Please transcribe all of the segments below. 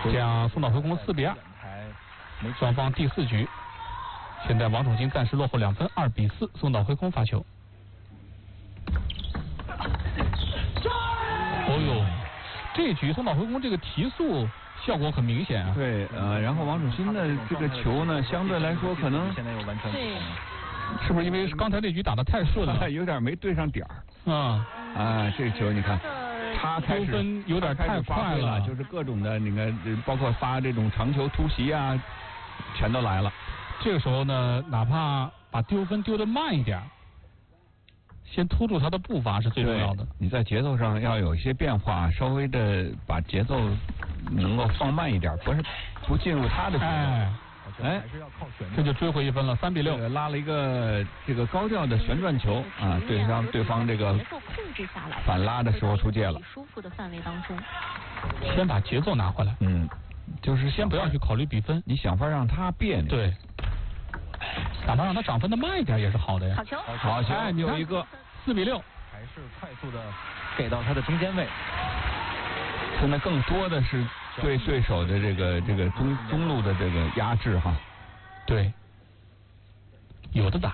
这样松岛辉空4比2，双方第4局。现在王楚钦暂时落后2分，2比4，松岛辉空发球。哦呦，这局松岛辉空这个提速效果很明显啊。 对，然后王楚钦的这个球呢，相对来说可能现在又完成补攻了， 是不是因为刚才这局打得太顺了， 有点没对上点儿？ 啊， 这球你看，他开始丢分有点太快了， 就是各种的，你看，包括发这种长球突袭啊，全都来了。 这个时候呢，哪怕把丢分丢得慢一点，先拖住他的步伐是最重要的。 你在节奏上要有一些变化，稍微的把节奏能够放慢一点，不进入他的节奏。 还是要靠旋转， 这就追回1分了，3比6。 拉了一个这个高调的旋转球啊，对方这个反拉的时候出界了。 舒服的范围当中， 先把节奏拿回来。 就是先不要去考虑比分， 你想法让他别扭。 对，哪怕让他涨分的慢一点也是好的呀。 好球，你有一个 4比6， 还是快速的给到他的中间位。 现在更多的是对对手的这个中路的这个压制哈。 对，有的打。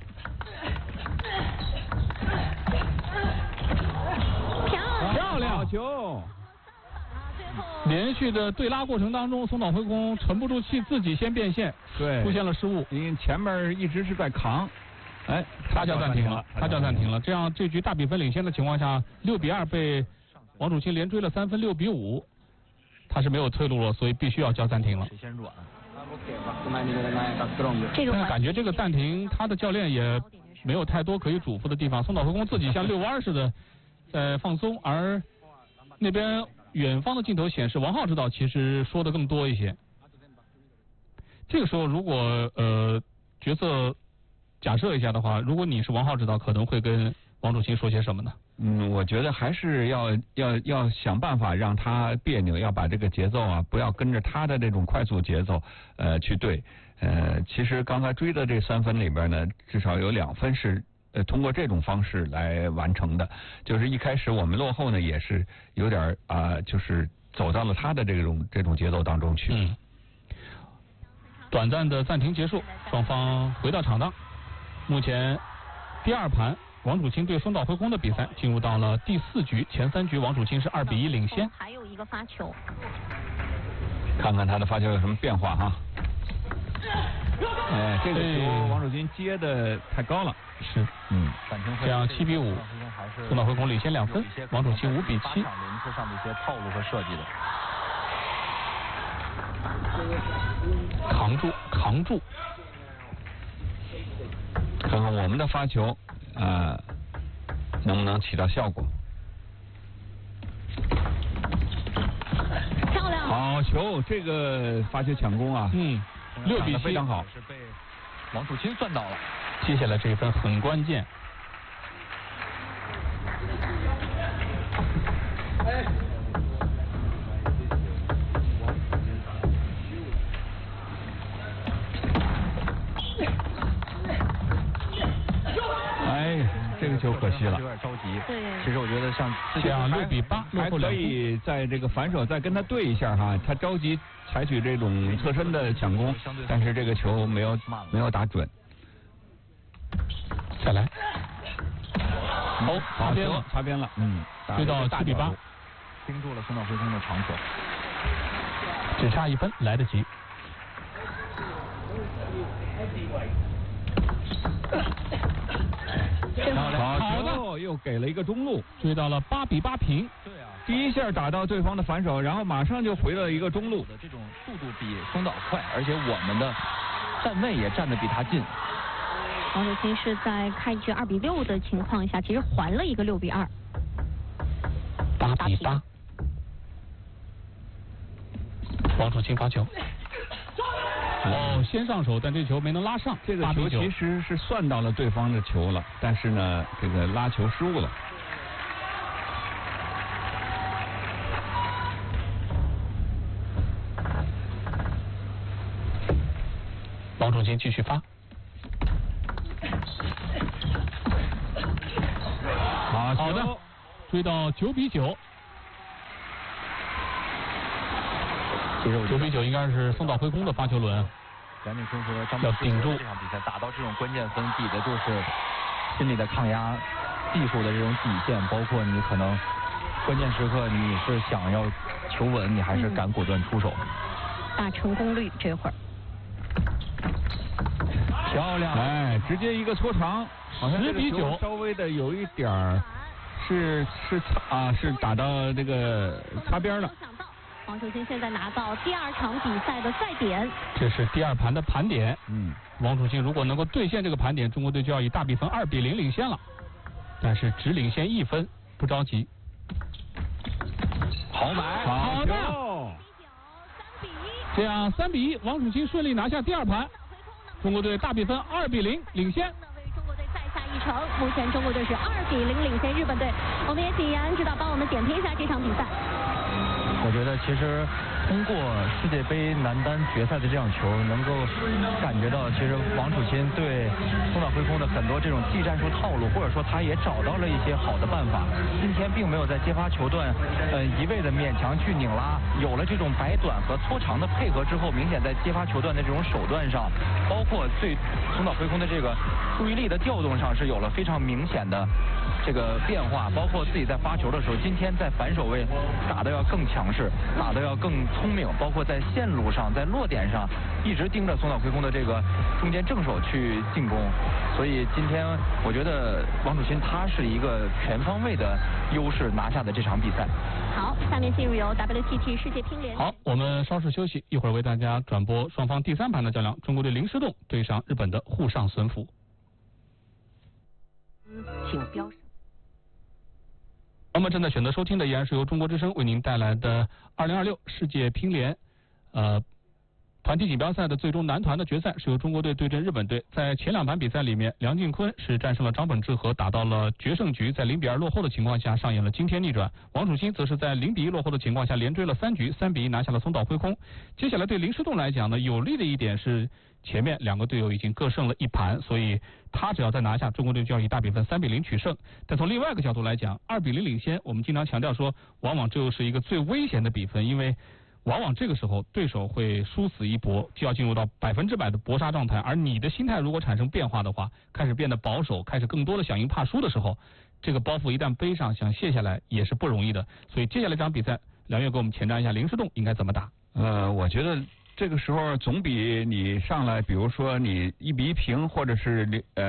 漂亮， 好球！ 连续的对拉过程当中，松岛辉空沉不住气，自己先变线， 对， 出现了失误。 因为前面一直是在扛， 他叫暂停了，这样这局大比分领先的情况下，6比2被王楚钦连追了3分，6比5，他是没有退路了，所以必须要叫暂停了。 先软。 感觉这个暂停，他的教练也没有太多可以嘱咐的地方。松岛辉空自己像遛弯似的放松，而那边远方的镜头显示王浩指导其实说的更多一些。这个时候如果角色假设一下的话，如果你是王浩指导，可能会跟王楚钦说些什么呢？ 我觉得还是要想办法让他别扭，要把这个节奏啊，不要跟着他的这种快速节奏去对。其实刚才追的这3分里边呢，至少有2分是通过这种方式来完成的。就是一开始我们落后呢，也是有点就是走到了他的这种节奏当中去。 短暂的暂停结束，双方回到场当。目前第2盘王楚钦对松岛辉空的比赛进入到了第4局，前3局王楚钦是2比1领先。 还有一个发球， 看看他的发球有什么变化哈。这个球王楚钦接的太高了。 是，这样7比5，松岛辉空领先2分，王楚钦5比7。 轮次上的一些套路和设计的。 扛住。 看看我们的发球能不能起到效果。 漂亮， 好球，这个发球抢攻啊 ，6比7， 非常好， 是被王楚钦算到了。 接下来这一分很关键。 这个球可惜了， 有点着急。 对， 其实我觉得像这样6比8， 还可以在这个反手再跟他对一下哈。他着急采取这种侧身的抢攻，但是这个球没有打准。 再来， 擦边了， 追到7比8， 盯住了松岛辉空的长球， 只差1分，来得及。 好的，又给了一个中路， 追到了8比8平。 对啊， 第一下打到对方的反手，然后马上就回了一个中路。 这种速度比松岛快，而且我们的站位也站得比他近。 王楚钦是在开局2比6的情况下，其实还了一个6比2。 8比8，王楚钦发球。先上手，但这球没能拉上。 这个球其实是算到了对方的球了，但是呢，这个拉球失误了。 王楚钦继续发。好的，追到9比9。 其实我觉得 9比9应该是松岛辉空的发球轮。 杨景春和张要顶住这场比赛打到这种关键分，比的就是心理的抗压、技术的这种底线，包括你可能关键时刻你是想要求稳，你还是敢果断出手。 大成功率这会儿。 漂亮！ 哎，直接一个搓长，好像 10比9， 稍微的有一点儿是打到这个擦边了。 王楚钦现在拿到第2场比赛的赛点， 这是第2盘的盘点。王楚钦如果能够兑现这个盘点，中国队就要以大比分2比0领先了。但是只领先1分，不着急。 好买， 好的。这样3比1，王楚钦顺利拿下第2盘，中国队大比分2比0领先。 为中国队再下一城，目前中国队是2比0领先日本队。我们也请杨指导帮我们点评一下这场比赛。 我觉得其实通过世界杯男单决赛的这场球，能够感觉到其实王楚钦对松岛辉空的很多这种技战术套路，或者说他也找到了一些好的办法。今天并没有在接发球段一味的勉强去拧拉，有了这种摆短和搓长的配合之后，明显在接发球段的这种手段上，包括对松岛辉空的这个注意力的调动上是有了非常明显的这个变化，包括自己在发球的时候，今天在反手位打得要更强势，打得要更聪明，包括在线路上、在落点上一直盯着松岛辉空的这个中间正手去进攻。所以今天我觉得王楚钦他是一个全方位的优势拿下的这场比赛。 好，下面进入由 WTT 世界乒联。 好，我们稍事休息，一会儿为大家转播双方第3盘的较量，中国队林诗栋对上日本的户上隼辅。 请标上。 我们正在选择收听的依然是由中国之声为您带来的2026世界乒联团体锦标赛的最终男团的决赛，是由中国队对阵日本队。在前2盘比赛里面，梁靖昆是战胜了张本智和，打到了决胜局，在0比2落后的情况下上演了惊天逆转。王楚钦则是在0比1落后的情况下连追了3局，3比1拿下了松岛辉空。接下来对林诗栋来讲呢，有利的一点是前面2个队友已经各胜了1盘，所以他只要再拿下，中国队就要以大比分3比0取胜。但从另外一个角度来讲，2比0领先，我们经常强调说，往往这又是一个最危险的比分，因为往往这个时候对手会殊死一搏，就要进入到100%的搏杀状态，而你的心态如果产生变化的话，开始变得保守，开始更多的想赢怕输的时候，这个包袱一旦背上，想卸下来也是不容易的。所以接下来这场比赛，梁月给我们前瞻一下林诗栋应该怎么打。 我觉得这个时候总比你上来，比如说你1比1平，或者是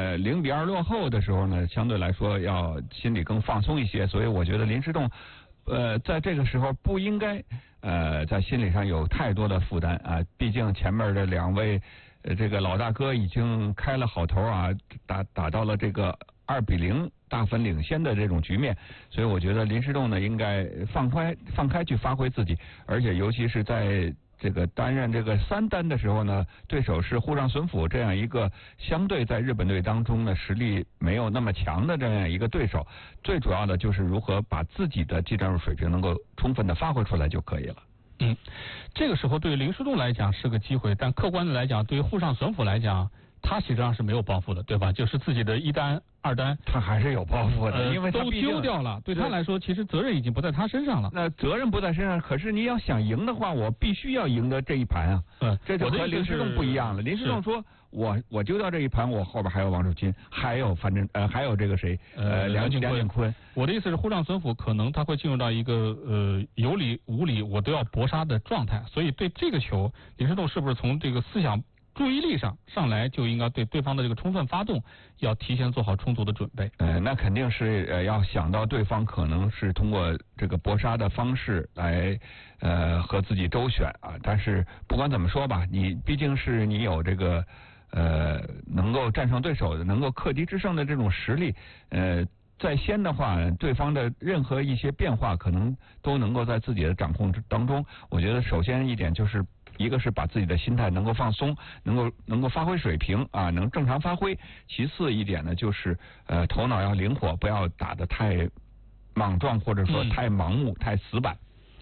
0比2落后的时候呢，相对来说要心里更放松一些。所以我觉得林诗栋在这个时候不应该在心理上有太多的负担啊，毕竟前面的2位这个老大哥已经开了好头啊，打到了这个2比0大分领先的这种局面，所以我觉得林诗栋呢应该放开去发挥自己，而且尤其是在这个担任这个3单的时候呢，对手是户上隼辅这样一个相对在日本队当中呢实力没有那么强的这样一个对手，最主要的就是如何把自己的技战术水平能够充分的发挥出来就可以了。 这个时候对于林诗栋来讲是个机会，但客观的来讲，对于户上隼辅来讲，他实际上是没有抱负的，对吧？就是自己的1单、2单， 他还是有抱负的，因为他都丢掉了，对他来说，其实责任已经不在他身上了。 那责任不在身上，可是你要想赢的话，我必须要赢得这一盘啊。这就和林诗栋不一样了。林诗栋说，我丢掉这一盘，我后边还有王楚钦，还有还有这个谁，梁靖昆。 我的意思是，户上隼辅可能他会进入到一个有理无理我都要搏杀的状态，所以对这个球，林诗栋是不是从这个思想注意力上来就应该对对方的这个充分发动要提前做好充足的准备。 那肯定是要想到对方可能是通过这个搏杀的方式来和自己周旋啊。但是不管怎么说吧，你毕竟是你有这个能够战胜对手的、能够克敌制胜的这种实力。在先的话，对方的任何一些变化可能都能够在自己的掌控当中。我觉得首先一点就是一个是把自己的心态能够放松，能够发挥水平啊，能正常发挥。其次一点呢，就是头脑要灵活，不要打得太莽撞，或者说太盲目、太死板。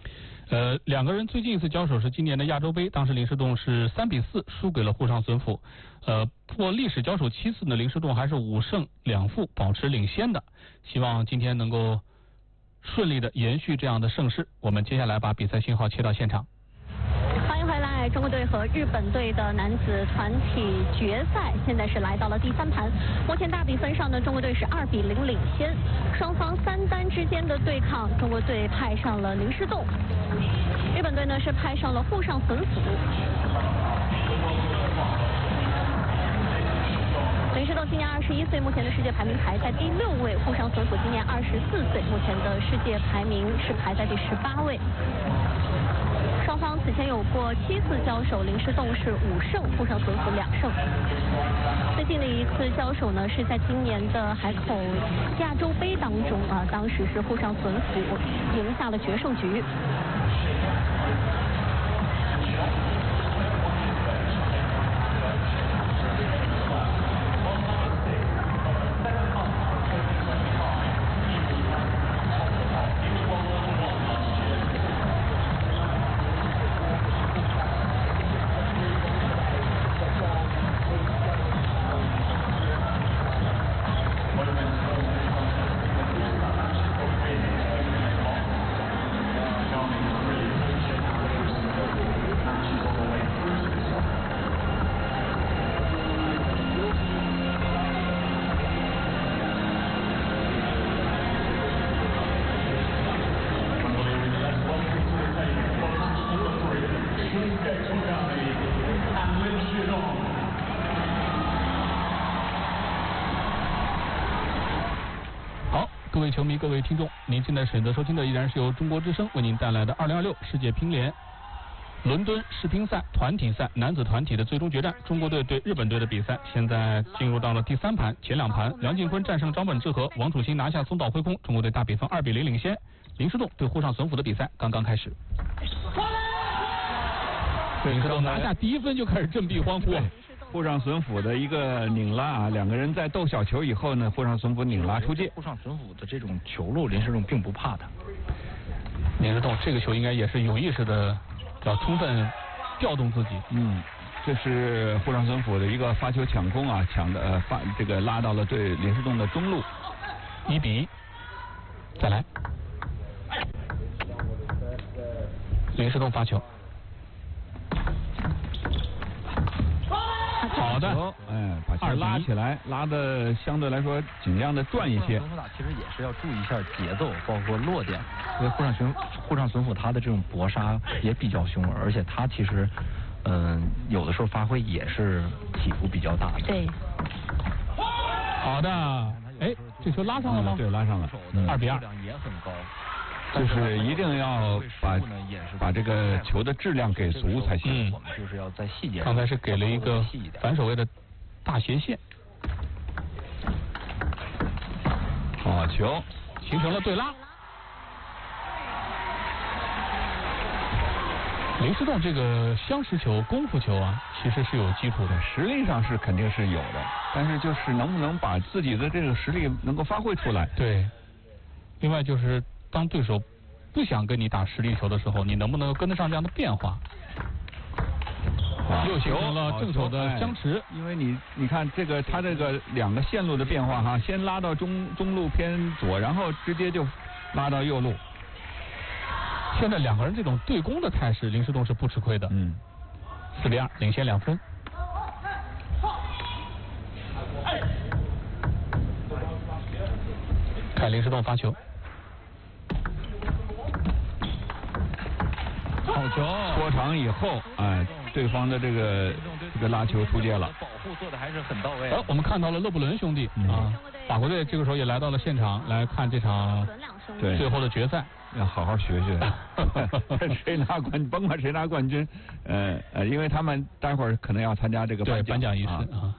2个人最近一次交手是今年的亚洲杯，当时林诗栋是3比4输给了户上隼辅。不过历史交手7次呢，林诗栋还是5胜2负保持领先的。希望今天能够顺利的延续这样的盛世。我们接下来把比赛信号切到现场。 赛，中国队和日本队的男子团体决赛，现在是来到了第3盘。目前大比分上呢，中国队是2比0领先。双方3单之间的对抗，中国队派上了林诗栋，日本队呢是派上了沪上隼辅。林诗栋今年21岁，目前的世界排名排在第6位；沪上隼辅今年24岁，目前的世界排名是排在第18位。双方此前有过7次交手，林诗栋是5胜，沪上隼辅2胜。最近的一次交手呢，是在今年的海口亚洲杯当中啊，当时是沪上隼辅赢下了决胜局。 各位球迷、各位听众，您现在选择收听的依然是由中国之声为您带来的2026世界乒联伦敦世乒赛团体赛男子团体的最终决战，中国队对日本队的比赛现在进入到了第3盘，前2盘梁靖昆战胜张本智和，王楚钦拿下松岛辉空，中国队大比分2比0领先。林诗栋对沪上隼辅的比赛刚刚开始，林诗栋拿下第1分就开始振臂欢呼。 沪上隼辅的一个拧拉啊，两个人在斗小球以后呢，沪上隼辅拧拉出界。 沪上隼辅的这种球路，林诗栋并不怕他。 林诗栋这个球应该也是有意识的，要充分调动自己。 这是沪上隼辅的一个发球抢攻啊，抢的这个拉到了对林诗栋的中路 ，1比1，再来。林诗栋发球。好的，把球拉起来，拉的相对来说尽量的转一些。 其实也是要注意一下节奏，包括落点。因为沪上隼辅他的这种搏杀也比较凶猛，而且他其实有的时候发挥也是起伏比较大的。 对。 好的，哎，这球拉上了吗？ 对，拉上了。 2比2， 也很高。 就是一定要把这个球的质量给足才行。 我们就是要在细节上。 刚才是给了一个反手位的大斜线， 好球， 形成了对拉。林诗栋这个相持球、功夫球啊，其实是有基础的， 实力上是肯定是有的，但是就是能不能把自己的这个实力能够发挥出来。 对，另外就是当对手不想跟你打实力球的时候，你能不能跟得上这样的变化？又形成了正手的相持。 因为你看这个他这个2个线路的变化哈，先拉到中路偏左，然后直接就拉到右路。 现在2个人这种对攻的态势，林诗栋是不吃亏的。4比2，领先2分。看林诗栋发球。 好球！拖长以后，对方的这个拉球出界了。 保护做的还是很到位。 我们看到了勒布伦兄弟啊，法国队这个时候也来到了现场来看这场最后的决赛。 要好好学学，谁拿冠军，甭管谁拿冠军，因为他们待会儿可能要参加这个颁奖仪式啊。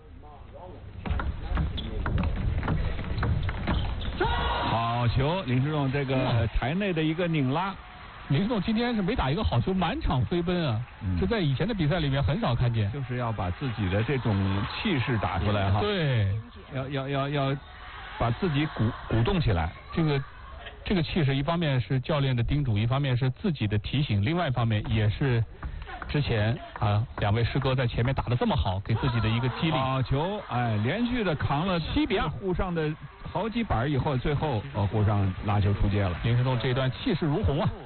好球，林诗栋这个台内的一个拧拉。 林诗栋今天是没打一个好球，满场飞奔啊，这在以前的比赛里面很少看见。 就是要把自己的这种气势打出来哈。 对， 要把自己鼓动起来。 这个气势，一方面是教练的叮嘱，一方面是自己的提醒，另外一方面也是之前2位师哥在前面打得这么好，给自己的一个激励。 好球，连续的扛了7比2，沪上的好几板以后，最后沪上拉球出界了。 林诗栋这一段气势如虹啊。